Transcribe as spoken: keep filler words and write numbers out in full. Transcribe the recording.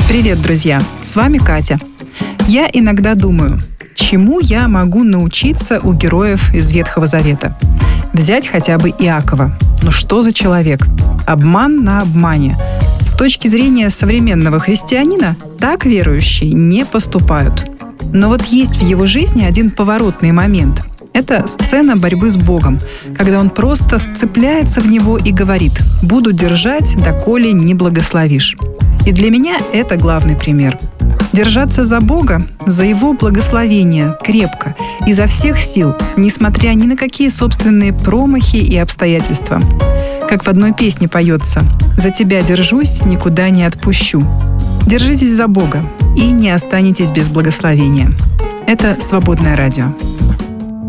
Привет, друзья! С вами Катя. Я иногда думаю, чему я могу научиться у героев из Ветхого Завета? Взять хотя бы Иакова. Ну что за человек? Обман на обмане. С точки зрения современного христианина, так верующие не поступают. Но вот есть в его жизни один поворотный момент. Это сцена борьбы с Богом, когда он просто вцепляется в него и говорит: «Буду держать, доколе не благословишь». И для меня это главный пример. Держаться за Бога, за Его благословение крепко, изо всех сил, несмотря ни на какие собственные промахи и обстоятельства. Как в одной песне поется: «За тебя держусь, никуда не отпущу». Держитесь за Бога и не останетесь без благословения. Это «Свободное радио».